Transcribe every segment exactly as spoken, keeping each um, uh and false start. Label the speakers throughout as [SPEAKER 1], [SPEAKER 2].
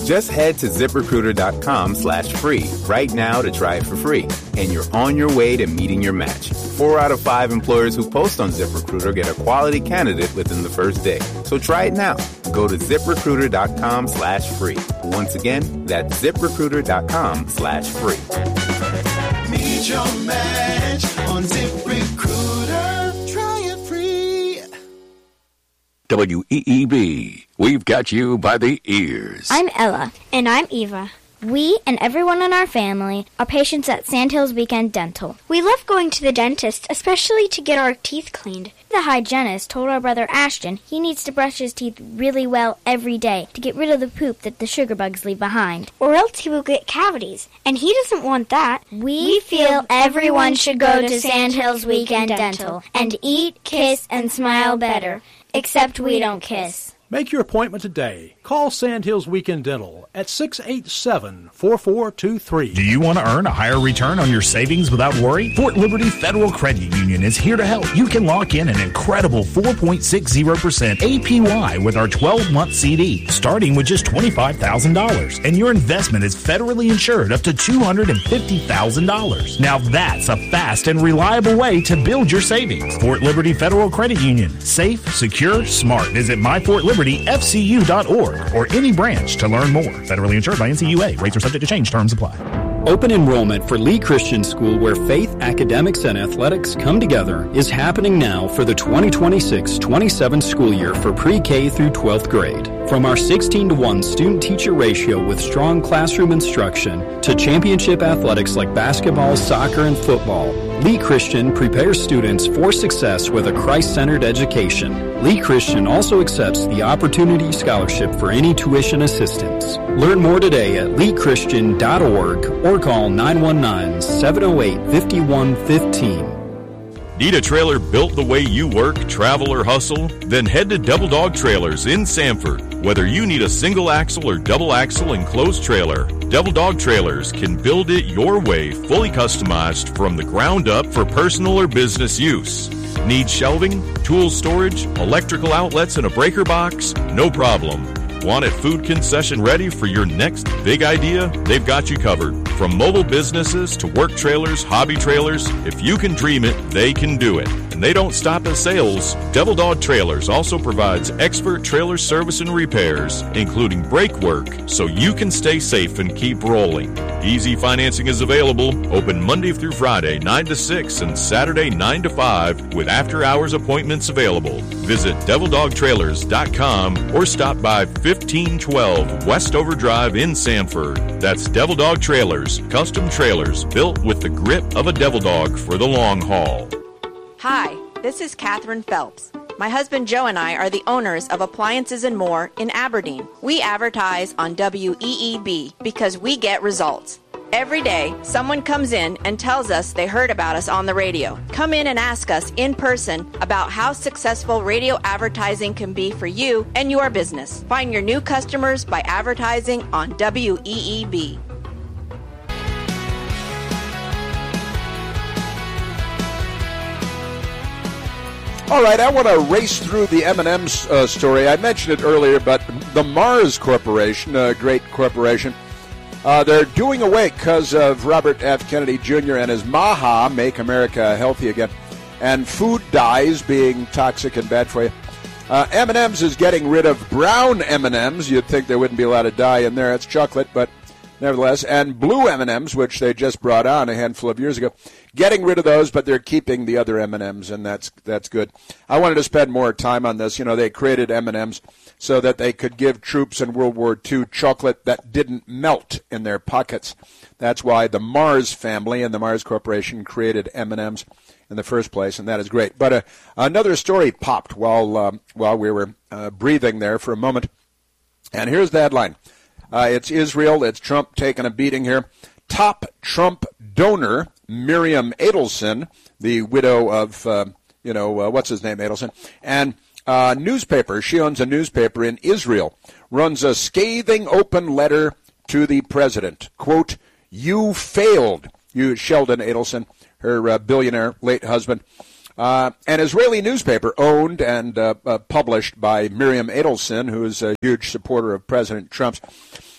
[SPEAKER 1] Just head to ZipRecruiter.com slash free right now to try it for free. And you're on your way to meeting your match. Four out of five employers who post on ZipRecruiter get a quality candidate within the first day. So try it now. Go to ZipRecruiter.com slash free. Once again, that's ZipRecruiter.com slash free.
[SPEAKER 2] Meet your match on ZipRecruiter. Try it free.
[SPEAKER 3] W E E B. We've got you by the ears.
[SPEAKER 4] I'm Ella.
[SPEAKER 5] And I'm Eva.
[SPEAKER 4] We and everyone in our family are patients at Sandhills Weekend Dental.
[SPEAKER 5] We love going to the dentist, especially to get our teeth cleaned.
[SPEAKER 4] The hygienist told our brother Ashton he needs to brush his teeth really well every day to get rid of the poop that the sugar bugs leave behind.
[SPEAKER 5] Or else he will get cavities, and he doesn't want that.
[SPEAKER 4] We, we feel everyone should go to Sandhills Weekend Dental and eat, kiss, and smile better. Except we don't kiss.
[SPEAKER 6] Make your appointment today. Call Sandhills Weekend Dental at six eight seven, four four two three.
[SPEAKER 7] Do you want to earn a higher return on your savings without worry? Fort Liberty Federal Credit Union is here to help. You can lock in an incredible four point six zero percent A P Y with our twelve-month C D, starting with just twenty-five thousand dollars. And your investment is federally insured up to two hundred fifty thousand dollars. Now that's a fast and reliable way to build your savings. Fort Liberty Federal Credit Union. Safe, secure, smart. Visit my fort liberty f c u dot org or any branch to learn more. Federally insured by N C U A. Rates are subject to change. Terms apply.
[SPEAKER 8] Open enrollment for Lee Christian School, where faith, academics, and athletics come together, is happening now for the twenty twenty-six twenty-seven school year for pre-K through twelfth grade. From our sixteen to one student-teacher ratio with strong classroom instruction to championship athletics like basketball, soccer, and football, Lee Christian prepares students for success with a Christ-centered education. Lee Christian also accepts the Opportunity Scholarship for any tuition assistance. Learn more today at lee christian dot org or call nine one nine, seven oh eight, five one one five.
[SPEAKER 9] Need a trailer built the way you work, travel, or hustle? Then head to Devil Dog Trailers in Sanford. Whether you need a single axle or double axle enclosed trailer, Devil Dog Trailers can build it your way, fully customized from the ground up for personal or business use. Need shelving, tool storage, electrical outlets, and a breaker box? No problem. Want it food concession ready for your next big idea? They've got you covered. From mobile businesses to work trailers, hobby trailers, if you can dream it, they can do it. And they don't stop at sales. Devil Dog Trailers also provides expert trailer service and repairs, including brake work, so you can stay safe and keep rolling. Easy financing is available, open Monday through Friday, nine to six, and Saturday, nine to five, with after-hours appointments available. Visit devil dog trailers dot com or stop by fifteen twelve West Overdrive in Sanford. That's Devil Dog Trailers, custom trailers built with the grip of a devil dog for the long haul.
[SPEAKER 10] Hi, this is Catherine Phelps. My husband Joe and I are the owners of Appliances and More in Aberdeen. We advertise on W E E B because we get results. Every day, someone comes in and tells us they heard about us on the radio. Come in and ask us in person about how successful radio advertising can be for you and your business. Find your new customers by advertising on W E E B.
[SPEAKER 11] All right, I want to race through the M and M's uh, story. I mentioned it earlier, but the Mars Corporation, a great corporation, uh, they're doing away because of Robert F. Kennedy Junior and his MAHA, Make America Healthy Again, and food dyes being toxic and bad for you. Uh, M and M's is getting rid of brown M and M's. You'd think there wouldn't be a lot of dye in there. It's chocolate, but nevertheless. And blue M and M's, which they just brought on a handful of years ago. Getting rid of those, but they're keeping the other M and M's, and that's that's good. I wanted to spend more time on this. You know, they created M and M's so that they could give troops in World War Two chocolate that didn't melt in their pockets. That's why the Mars family and the Mars Corporation created M and M's in the first place, and that is great. But uh, another story popped while um, while we were uh, breathing there for a moment, and here's the headline. Uh, it's Israel. It's Trump taking a beating here. Top Trump donor, Miriam Adelson, the widow of, uh, you know, uh, what's his name, Adelson, and uh, newspaper, she owns a newspaper in Israel, runs a scathing open letter to the president. Quote, you failed, you Sheldon Adelson, her uh, billionaire late husband. Uh, an Israeli newspaper owned and uh, uh, published by Miriam Adelson, who is a huge supporter of President Trump's.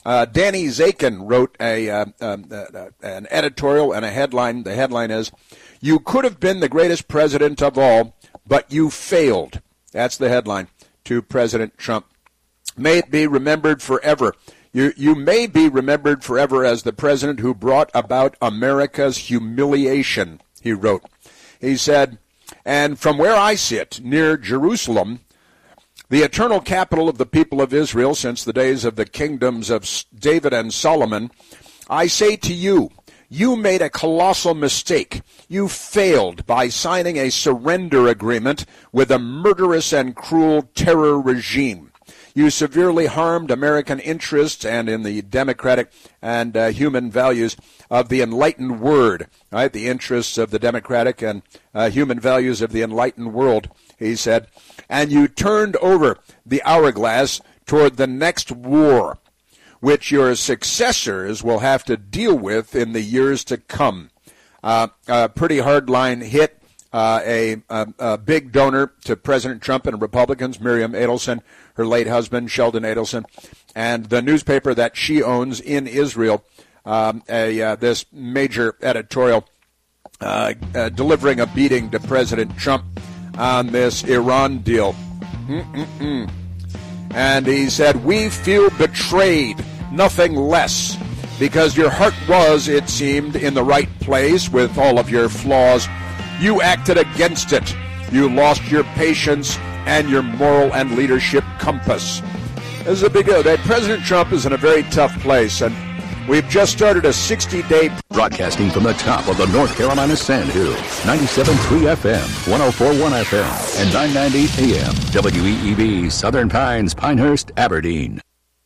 [SPEAKER 11] Uh, Danny Zakin wrote a uh, um, uh, an editorial and a headline. The headline is, "You could have been the greatest president of all, but you failed." That's the headline to President Trump. May it be remembered forever. You, you may be remembered forever as the president who brought about America's humiliation, he wrote. He said, "And from where I sit, near Jerusalem, the eternal capital of the people of Israel since the days of the kingdoms of David and Solomon, I say to you, you made a colossal mistake. You failed by signing a surrender agreement with a murderous and cruel terror regime. You severely harmed American interests and in the democratic and uh, human values of the enlightened word, right? The interests of the democratic and uh, human values of the enlightened world," he said. "And you turned over the hourglass toward the next war, which your successors will have to deal with in the years to come." Uh, a pretty hard-line hit. Uh, a, a, a big donor to President Trump and Republicans, Miriam Adelson, her late husband, Sheldon Adelson, and the newspaper that she owns in Israel, um, a, uh, this major editorial uh, uh, delivering a beating to President Trump on this Iran deal. Mm-mm-mm. And he said, "We feel betrayed, nothing less, because your heart was, it seemed, in the right place with all of your flaws. You acted against it. You lost your patience and your moral and leadership compass." This is a big deal. President Trump is in a very tough place, and we've just started a sixty-day...
[SPEAKER 3] Broadcasting from the top of the North Carolina Sandhills, ninety-seven point three F M, one oh four point one F M, and nine ninety A M, W E E B, Southern Pines, Pinehurst, Aberdeen.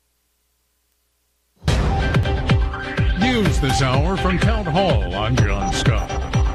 [SPEAKER 12] News this hour from Town Hall. I'm John Scott.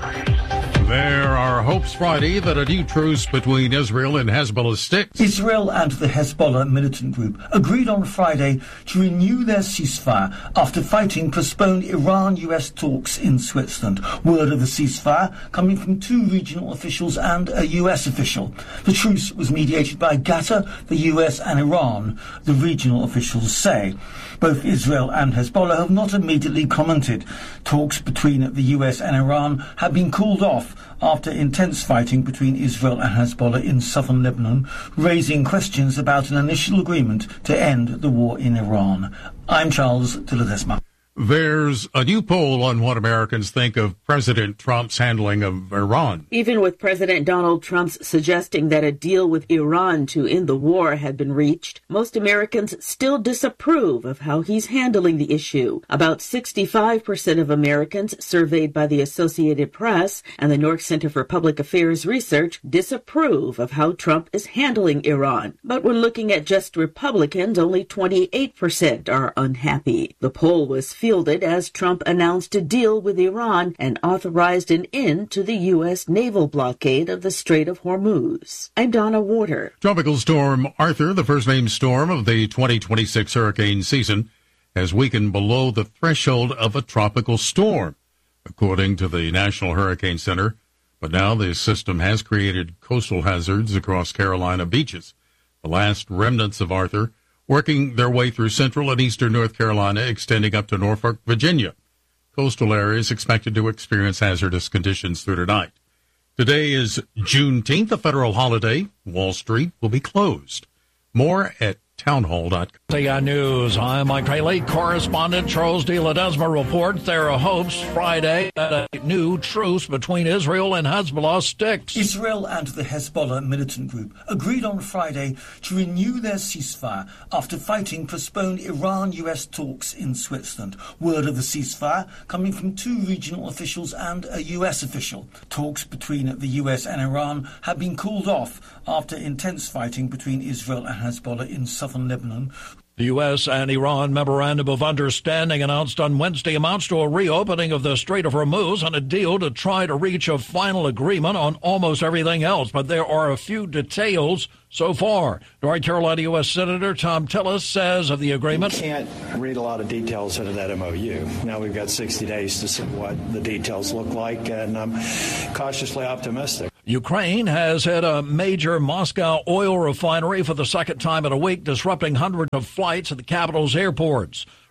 [SPEAKER 12] There are hopes Friday that a new truce between Israel and Hezbollah sticks.
[SPEAKER 13] Israel and the Hezbollah militant group agreed on Friday to renew their ceasefire after fighting postponed Iran-U S talks in Switzerland. Word of the ceasefire coming from two regional officials and a U S official. The truce was mediated by Qatar, the U S and Iran, the regional officials say. Both Israel and Hezbollah have not immediately commented. Talks between the U S and Iran have been called off after intense fighting between Israel and Hezbollah in southern Lebanon, raising questions about an initial agreement to end the war in Iran. I'm Charles de Ledesma.
[SPEAKER 12] There's a new poll on what Americans think of President Trump's handling of Iran.
[SPEAKER 14] Even with President Donald Trump's suggesting that a deal with Iran to end the war had been reached, most Americans still disapprove of how he's handling the issue. About sixty-five percent of Americans surveyed by the Associated Press and the North Center for Public Affairs Research disapprove of how Trump is handling Iran. But when looking at just Republicans, only twenty-eight percent are unhappy. The poll was fielded as Trump announced a deal with Iran and authorized an end to the U S naval blockade of the Strait of Hormuz. I'm Donna Warder.
[SPEAKER 12] Tropical storm Arthur, the first named storm of the twenty twenty-six hurricane season, has weakened below the threshold of a tropical storm, according to the National Hurricane Center. But now the system has created coastal hazards across Carolina beaches. The last remnants of Arthur working their way through central and eastern North Carolina, extending up to Norfolk, Virginia. Coastal areas expected to experience hazardous conditions through tonight. Today is Juneteenth, a federal holiday. Wall Street will be closed. More at townhall dot com.
[SPEAKER 15] C I News. I'm Mike Haley. Correspondent Charles de Ledesma reports there are hopes Friday that a new truce between Israel and Hezbollah sticks.
[SPEAKER 13] Israel and the Hezbollah militant group agreed on Friday to renew their ceasefire after fighting postponed Iran-U S talks in Switzerland. Word of the ceasefire coming from two regional officials and a U S official. Talks between the U S and Iran have been called off after intense fighting between Israel and Hezbollah in southern Lebanon.
[SPEAKER 15] The U S and Iran Memorandum of Understanding announced on Wednesday amounts to a reopening of the Strait of Hormuz and a deal to try to reach a final agreement on almost everything else. But there are a few details so far. North Carolina U S Senator Tom Tillis says of the agreement,
[SPEAKER 16] "We can't read a lot of details into that M O U. Now we've got sixty days to see what the details look like, and I'm cautiously optimistic."
[SPEAKER 15] Ukraine has hit a major Moscow oil refinery for the second time in a week, disrupting hundreds of flights at the capital's airports.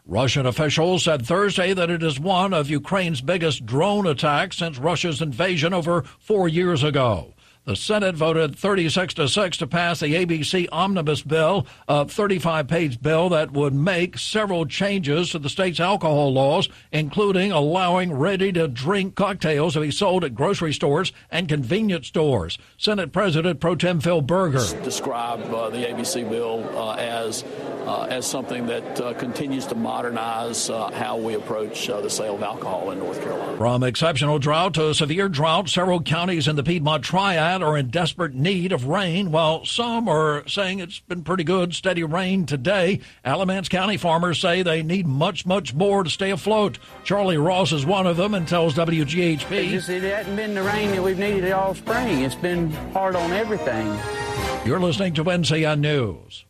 [SPEAKER 15] Russian officials said Thursday that it is one of Ukraine's biggest drone attacks since Russia's invasion over four years ago. The Senate voted thirty-six to six to pass the A B C Omnibus Bill, a thirty-five page bill that would make several changes to the state's alcohol laws, including allowing ready-to-drink cocktails to be sold at grocery stores and convenience stores. Senate President Pro Tem Phil Berger
[SPEAKER 17] described uh, the A B C bill uh, as uh, as something that uh, continues to modernize uh, how we approach uh, the sale of alcohol in North Carolina.
[SPEAKER 15] From exceptional drought to severe drought, several counties in the Piedmont Triad are in desperate need of rain, while some are saying it's been pretty good, steady rain today. Alamance County farmers say they need much, much more to stay afloat. Charlie Ross is one of them and tells W G H P.
[SPEAKER 18] It, just, it hasn't been the rain that we've needed all spring. It's been hard on everything.
[SPEAKER 15] You're listening to N C N News.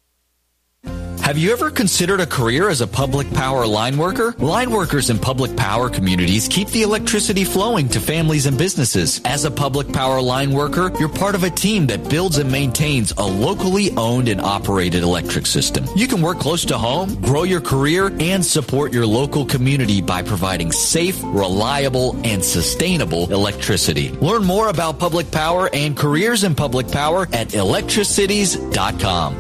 [SPEAKER 19] Have you ever considered a career as a public power line worker? Line workers in public power communities keep the electricity flowing to families and businesses. As a public power line worker, you're part of a team that builds and maintains a locally owned and operated electric system. You can work close to home, grow your career, and support your local community by providing safe, reliable, and sustainable electricity. Learn more about public power and careers in public power at electricities dot com.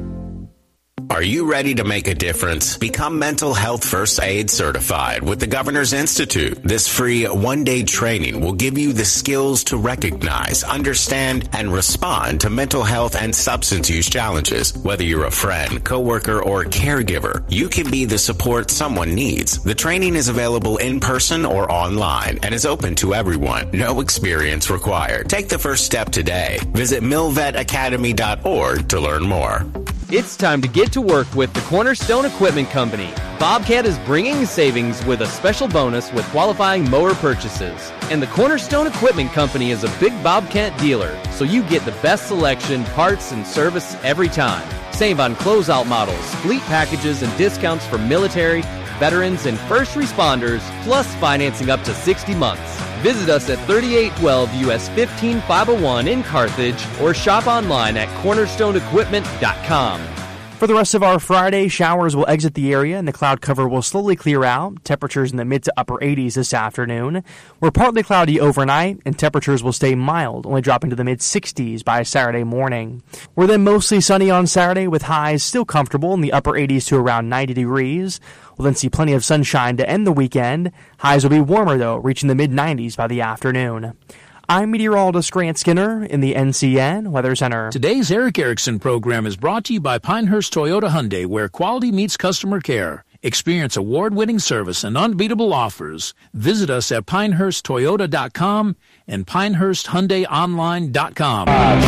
[SPEAKER 20] Are you ready to make a difference? Become Mental Health First Aid Certified with the Governor's Institute. This free one-day training will give you the skills to recognize, understand, and respond to mental health and substance use challenges. Whether you're a friend, coworker, or caregiver, you can be the support someone needs. The training is available in person or online and is open to everyone. No experience required. Take the first step today. Visit milvet academy dot org to learn more.
[SPEAKER 21] It's time to get to work with the Cornerstone Equipment Company. Bobcat is bringing savings with a special bonus with qualifying mower purchases. And the Cornerstone Equipment Company is a big Bobcat dealer, so you get the best selection, parts, and service every time. Save on closeout models, fleet packages, and discounts for military, veterans, and first responders, plus financing up to sixty months. Visit us at thirty-eight twelve U S fifteen five oh one in Carthage or shop online at cornerstone equipment dot com.
[SPEAKER 22] For the rest of our Friday, showers will exit the area and the cloud cover will slowly clear out. Temperatures in the mid to upper eighties this afternoon. We're partly cloudy overnight and temperatures will stay mild, only dropping to the mid sixties by Saturday morning. We're then mostly sunny on Saturday with highs still comfortable in the upper eighties to around ninety degrees. We'll then see plenty of sunshine to end the weekend. Highs will be warmer though, reaching the mid nineties by the afternoon. I'm meteorologist Grant Skinner in the N C N Weather Center.
[SPEAKER 23] Today's Eric Erickson program is brought to you by Pinehurst Toyota Hyundai, where quality meets customer care. Experience award-winning service and unbeatable offers. Visit us at pinehurst toyota dot com and pinehurst hyundai online dot com.